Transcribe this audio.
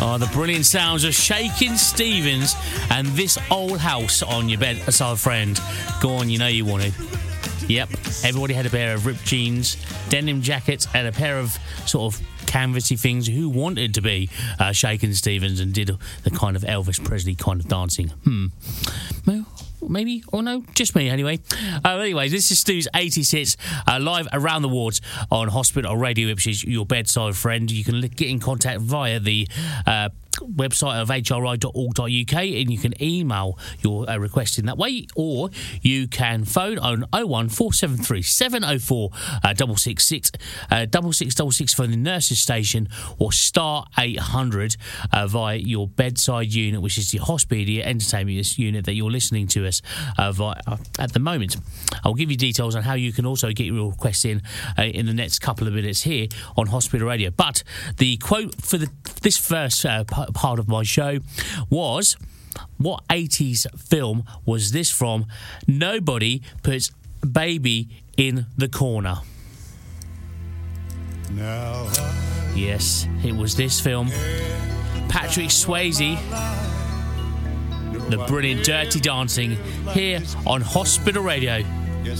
Oh, the brilliant sounds of Shakin' Stevens and This Old House on your bedside friend. Go on, you know you want to. Yep, everybody had a pair of ripped jeans, denim jackets, and a pair of sort of canvassy things. Who wanted to be Shakin' Stevens and did the kind of Elvis Presley kind of dancing? Well, maybe, or no, just me anyway. Anyway, this is Stu's 80s hits, live around the wards on Hospital Radio, which is your bedside friend. You can get in contact via the website of hri.org.uk, and you can email your request in that way, or you can phone on 01473 704 666 6666 for the nurses station, or star 800 via your bedside unit, which is the Hospidia entertainment unit that you're listening to us via at the moment. I'll give you details on how you can also get your requests in the next couple of minutes here on Hospital Radio. But the quote for this first part of my show was, what 80s film was this from? Nobody puts baby in the corner. Now yes, it was this film. Patrick Swayze, the brilliant Dirty Dancing, here on Hospital Radio.